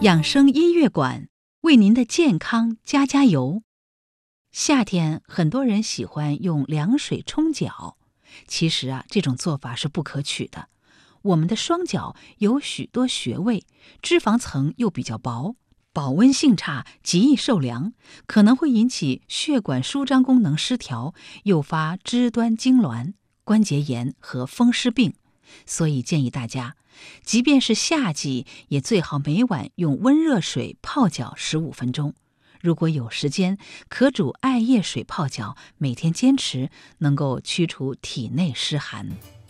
养生音乐馆为您的健康加加油。夏天很多人喜欢用凉水冲脚，其实这种做法是不可取的。我们的双脚有许多穴位，脂肪层又比较薄，保温性差，极易受凉，可能会引起血管舒张功能失调，诱发肢端痉挛、关节炎和风湿病。所以建议大家，即便是夏季，也最好每晚用温热水泡脚15分钟。如果有时间，可煮艾叶水泡脚，每天坚持，能够驱除体内湿寒。